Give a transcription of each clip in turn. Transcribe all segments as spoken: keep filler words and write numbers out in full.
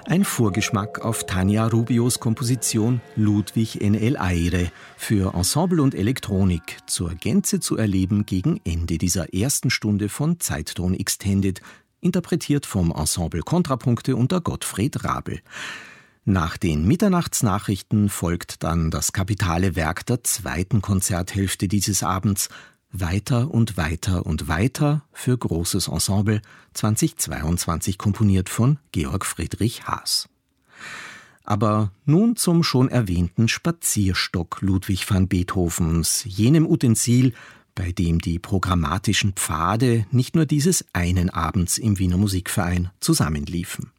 Ein Vorgeschmack auf Tania Rubios Komposition Ludwig en el Aire für Ensemble und Elektronik zur Gänze zu erleben gegen Ende dieser ersten Stunde von Zeitton Extended, interpretiert vom Ensemble Kontrapunkte unter Gottfried Rabl. Nach den Mitternachtsnachrichten folgt dann das kapitale Werk der zweiten Konzerthälfte dieses Abends, Weiter und weiter und weiter für großes Ensemble, zweitausendzweiundzwanzig komponiert von Georg Friedrich Haas. Aber nun zum schon erwähnten Spazierstock Ludwig van Beethovens, jenem Utensil, bei dem die programmatischen Pfade nicht nur dieses einen Abends im Wiener Musikverein zusammenliefen.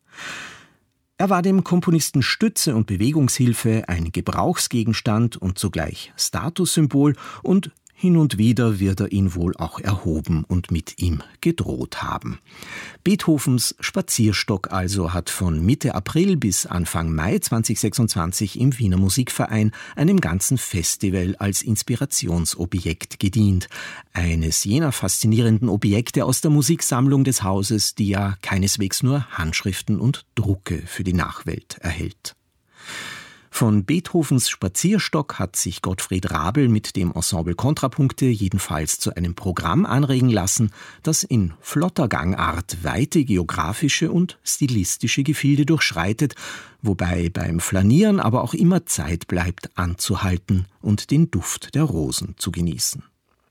Er war dem Komponisten Stütze und Bewegungshilfe, ein Gebrauchsgegenstand und zugleich Statussymbol, und hin und wieder wird er ihn wohl auch erhoben und mit ihm gedroht haben. Beethovens Spazierstock also hat von Mitte April bis Anfang Mai zweitausendsechsundzwanzig im Wiener Musikverein einem ganzen Festival als Inspirationsobjekt gedient. Eines jener faszinierenden Objekte aus der Musiksammlung des Hauses, die ja keineswegs nur Handschriften und Drucke für die Nachwelt erhält. Von Beethovens Spazierstock hat sich Gottfried Rabl mit dem Ensemble Kontrapunkte jedenfalls zu einem Programm anregen lassen, das in flotter Gangart weite geografische und stilistische Gefilde durchschreitet, wobei beim Flanieren aber auch immer Zeit bleibt, anzuhalten und den Duft der Rosen zu genießen.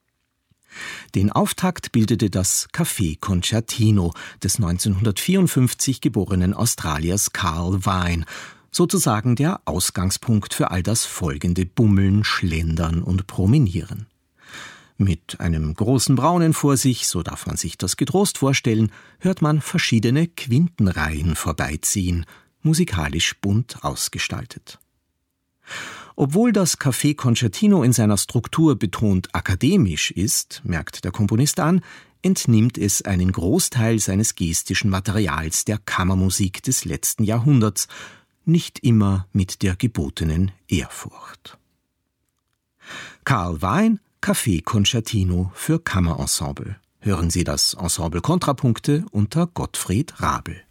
Den Auftakt bildete das Café Concertino des neunzehnhundertvierundfünfzig geborenen Australiers Carl Vine, sozusagen der Ausgangspunkt für all das folgende Bummeln, Schlendern und Promenieren. Mit einem großen Braunen vor sich, so darf man sich das getrost vorstellen, hört man verschiedene Quintenreihen vorbeiziehen, musikalisch bunt ausgestaltet. Obwohl das Café Concertino in seiner Struktur betont akademisch ist, merkt der Komponist an, entnimmt es einen Großteil seines gestischen Materials der Kammermusik des letzten Jahrhunderts, nicht immer mit der gebotenen Ehrfurcht. Carl Vine, Café Concertino für Kammerensemble. Hören Sie das Ensemble Kontrapunkte unter Gottfried Rabl.